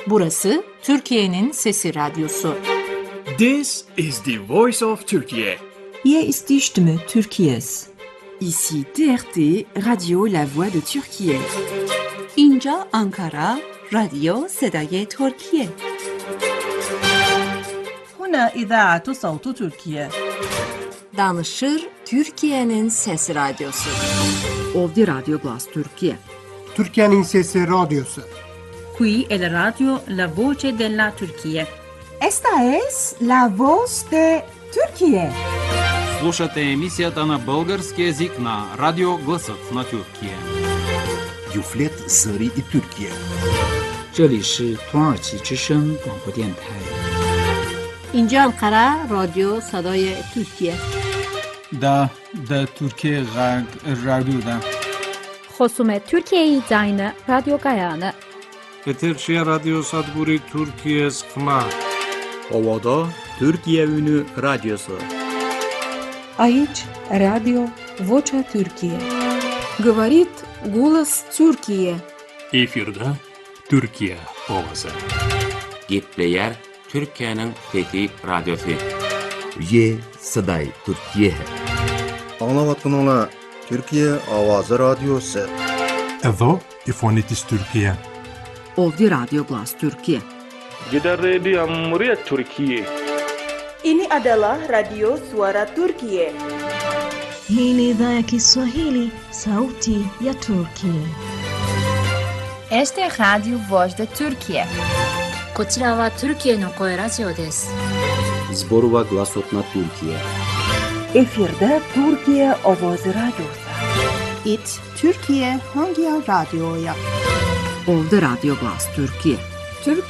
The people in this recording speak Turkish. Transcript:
Burası Türkiye'nin Sesi Radyosu. This is the voice of Turkey. Hier ist die Stimme Türkiye's. Ici TRT, Radio La Voix de Türkiye. اینجا آنکارا، رادیو صدای ترکیه. هنا إذاعة صوت تركيا. Danışır Türkiye'nin Sesi Radyosu. Ovdje Radio Glas Türkiye. Türkiye'nin Sesi Radyosu. Qui è la radio La Voce della Turchia. Esta es La Voz de Türkiye. Слушате емисията на български език на Радио Гласът на Türkiye. Юфлет Зари и Türkiye. 这里是土耳其之声广播电台。 اینجا انقره رادیو صدای ترکیه. دا Türkiye رادیو خصوم ترکیه زاین رادیو گایانه. Eterşehir Radyo Sadburi Türkiye Sıkma. Ovada Türkiye Ünü Radyosu. Aici Radio Vocea Türkiye. Говорит голос Türkiye. Efirde Türkiye ovası. Gitleyer Türkiye'nin Fethi Radyosu. Ye Saday Türkiye. Anlavatınla Türkiye Avazı Radyosu. Edo İfonitis Türkiye. Ovdje Radio Glas Türkiye. Gider Radio Cumhuriyet Türkiye. Ini adalah Radio Suara Turkiye. Hii ni idhaa ya Kiswahili, Sauti ya Turkiye. Este es Radio Voz de Türkiye. こちらはトルキエの声ラジオです。 Zborova Glasot na Türkiye. Efirde Türkiye Ovozi Radyosu. İt Türkiye hangi radyoya? Ovdje Radio Glas Türkiye.